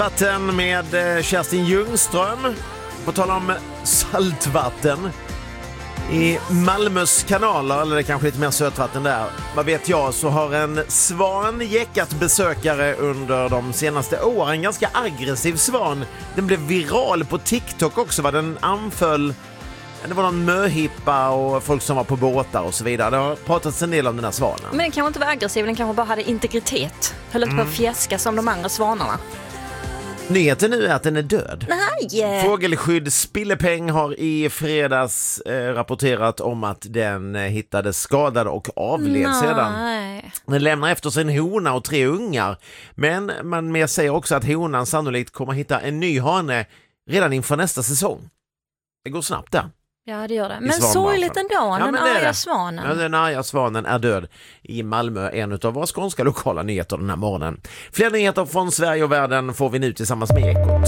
Vatten med Kerstin Ljungström. På tal om saltvatten. I Malmös kanaler, eller det kanske lite mer sötvatten där, vad vet jag, så har en svan jäckat besökare under de senaste åren. En ganska aggressiv svan. Den blev viral på TikTok också, vad den anföll. Det var någon möhippa och folk som var på båtar och så vidare. Det har pratats en del om den här svanen. Men den kanske inte var aggressiv, den kanske bara hade integritet. Höll inte på att fjäska som de andra svanarna. Nyheten nu är att den är död. Nej! Fågelskydd Spillepeng har i fredags rapporterat om att den hittades skadad och avled sedan. Den lämnar efter sig en hona och 3 ungar. Men man säger också att honan sannolikt kommer hitta en ny hane redan inför nästa säsong. Det går snabbt där. Ja, det gör det. Men sorgligt ändå, den arga svanen. Ja, den arga svanen är död i Malmö, en av våra skånska lokala nyheter den här morgonen. Fler nyheter från Sverige och världen får vi nu tillsammans med Ekot.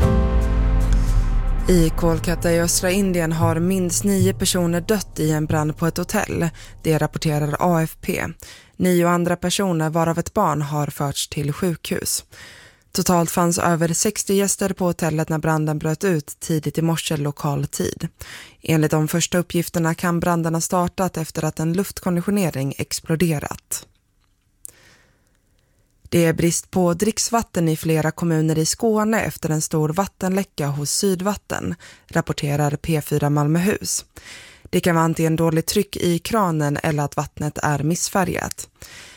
I Kolkata i östra Indien har minst 9 personer dött i en brand på ett hotell. Det rapporterar AFP. 9 andra personer, varav ett barn, har förts till sjukhus. Totalt fanns över 60 gäster på hotellet när branden bröt ut tidigt i morse lokal tid. Enligt de första uppgifterna kan branden ha startat efter att en luftkonditionering exploderat. Det är brist på dricksvatten i flera kommuner i Skåne efter en stor vattenläcka hos Sydvatten, rapporterar P4 Malmöhus. Det kan vara antingen dåligt tryck i kranen eller att vattnet är missfärgat.